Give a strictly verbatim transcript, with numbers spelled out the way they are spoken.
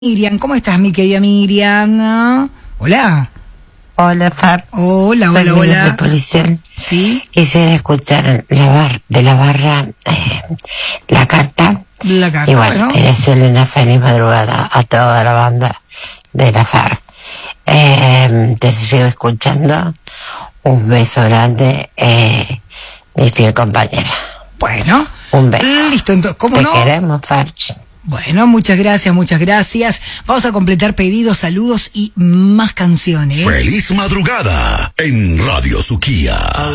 Miriam, ¿cómo estás, mi querida Miriam? Hola. Hola, Fab. Hola, Soy hola, Miriam hola. de Policial. Sí. Quisiera escuchar la bar, de la barra eh, la carta. La carta, y bueno, bueno. y decirle una feliz madrugada a toda la banda de la Fab. Eh, te sigo escuchando. Un beso grande, eh, mi fiel compañera. Bueno. Un beso. Listo, entonces, ¿cómo Te no? queremos, Fab. Bueno, muchas gracias, muchas gracias. Vamos a completar pedidos, saludos y más canciones. Feliz madrugada en Radio Suquía.